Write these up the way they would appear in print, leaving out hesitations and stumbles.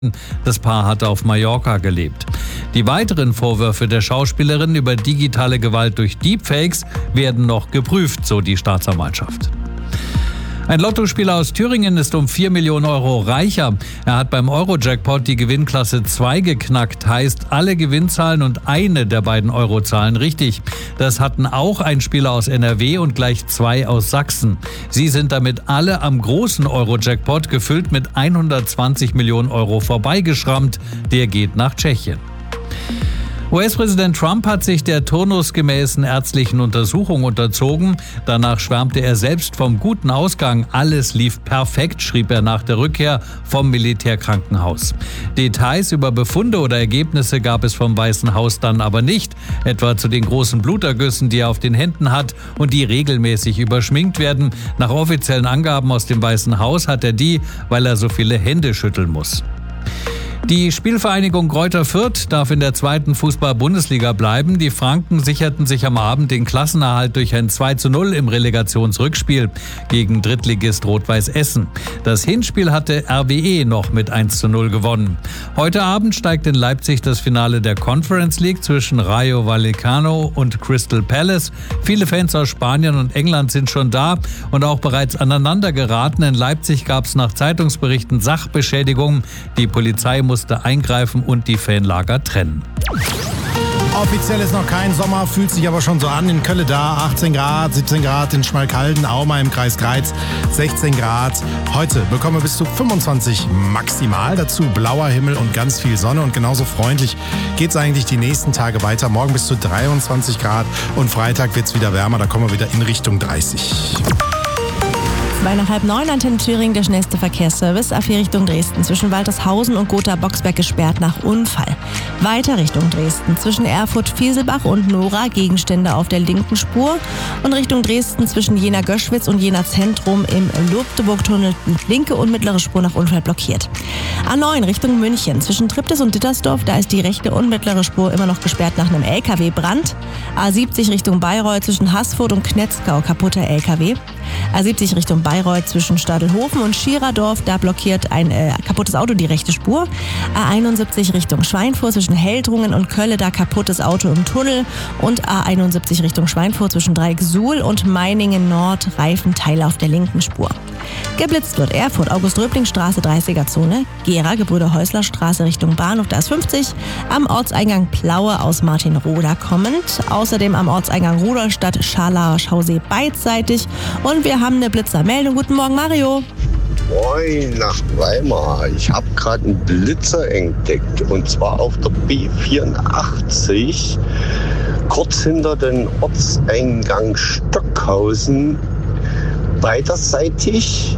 Das Paar hatte auf Mallorca gelebt. Die weiteren Vorwürfe der Schauspielerin über digitale Gewalt durch Deepfakes werden noch geprüft, so die Staatsanwaltschaft. Ein Lottospieler aus Thüringen ist um 4 Millionen Euro reicher. Er hat beim Euro-Jackpot die Gewinnklasse 2 geknackt, heißt alle Gewinnzahlen und eine der beiden Eurozahlen richtig. Das hatten auch ein Spieler aus NRW und gleich 2 aus Sachsen. Sie sind damit alle am großen Euro-Jackpot, gefüllt mit 120 Millionen Euro, vorbeigeschrammt. Der geht nach Tschechien. US-Präsident Trump hat sich der turnusgemäßen ärztlichen Untersuchung unterzogen. Danach schwärmte er selbst vom guten Ausgang. Alles lief perfekt, schrieb er nach der Rückkehr vom Militärkrankenhaus. Details über Befunde oder Ergebnisse gab es vom Weißen Haus dann aber nicht. Etwa zu den großen Blutergüssen, die er auf den Händen hat und die regelmäßig überschminkt werden. Nach offiziellen Angaben aus dem Weißen Haus hat er die, weil er so viele Hände schütteln muss. Die Spielvereinigung Greuther Fürth darf in der 2. Fußball-Bundesliga bleiben. Die Franken sicherten sich am Abend den Klassenerhalt durch ein 2:0 im Relegationsrückspiel gegen Drittligist Rot-Weiß Essen. Das Hinspiel hatte RWE noch mit 1:0 gewonnen. Heute Abend steigt in Leipzig das Finale der Conference League zwischen Rayo Vallecano und Crystal Palace. Viele Fans aus Spanien und England sind schon da und auch bereits aneinander geraten. In Leipzig gab es nach Zeitungsberichten Sachbeschädigungen. Die Polizei musste eingreifen und die Fanlager trennen. Offiziell ist noch kein Sommer, fühlt sich aber schon so an. In Kölle da 18 Grad, 17 Grad in Schmalkalden, Auma im Kreis Greiz 16 Grad. Heute bekommen wir bis zu 25 maximal. Dazu blauer Himmel und ganz viel Sonne. Und genauso freundlich geht es eigentlich die nächsten Tage weiter. Morgen bis zu 23 Grad und Freitag wird es wieder wärmer. Da kommen wir wieder in Richtung 30. 8:30 Antenne Thüringen, der schnellste Verkehrsservice. A4 Richtung Dresden. Zwischen Waltershausen und Gotha-Boxberg gesperrt nach Unfall. Weiter Richtung Dresden. Zwischen Erfurt-Fieselbach und Nora Gegenstände auf der linken Spur. Und Richtung Dresden zwischen Jena-Göschwitz und Jena-Zentrum im Lobteburg-Tunnel linke und mittlere Spur nach Unfall blockiert. A9 Richtung München. Zwischen Triptis und Dittersdorf, da ist die rechte und mittlere Spur immer noch gesperrt nach einem LKW-Brand. A70 Richtung Bayreuth zwischen Haßfurt und Knetzgau kaputter LKW. A70 Richtung Bayreuth zwischen Stadelhofen und Schiererdorf, da blockiert ein kaputtes Auto die rechte Spur. A71 Richtung Schweinfurt zwischen Heldrungen und Kölle, da kaputtes Auto im Tunnel. Und A71 Richtung Schweinfurt zwischen Dreieck-Suhl und Meiningen Nord, Reifenteile auf der linken Spur. Geblitzt wird Erfurt, August-Röbling-Straße, 30er-Zone. Gera, Gebrüder-Häusler-Straße Richtung Bahnhof, da ist 50. Am Ortseingang Plaue aus Martinroda kommend. Außerdem am Ortseingang Rudolstadt, Scharlauer Schausee beidseitig. Und wir haben eine Blitzermeldung. Guten Morgen, Mario. Moin nach Weimar. Ich habe gerade einen Blitzer entdeckt. Und zwar auf der B84, kurz hinter den Ortseingang Stockhausen, beiderseitig.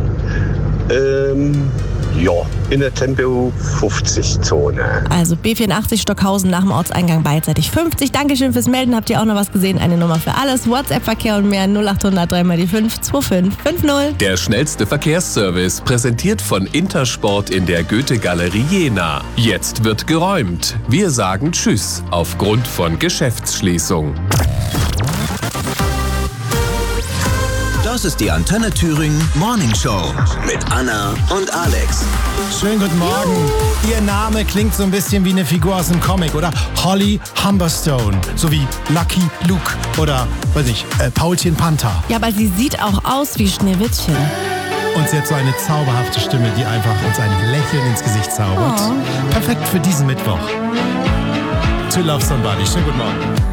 In der Tempo 50-Zone. Also B84 Stockhausen nach dem Ortseingang beidseitig 50. Dankeschön fürs Melden. Habt ihr auch noch was gesehen? Eine Nummer für alles. WhatsApp-Verkehr und mehr 0800 3 die 5 2550. Der schnellste Verkehrsservice, präsentiert von Intersport in der Goethe-Galerie Jena. Jetzt wird geräumt. Wir sagen Tschüss aufgrund von Geschäftsschließung. Das ist die Antenne Thüringen Morning Show mit Anna und Alex. Schönen guten Morgen. Ihr Name klingt so ein bisschen wie eine Figur aus einem Comic, oder? Holly Humberstone, so wie Lucky Luke oder, weiß nicht, Paulchen Panther. Ja, aber sie sieht auch aus wie Schneewittchen. Und sie hat so eine zauberhafte Stimme, die einfach uns ein Lächeln ins Gesicht zaubert. Oh. Perfekt für diesen Mittwoch. To Love Somebody. Schönen guten Morgen.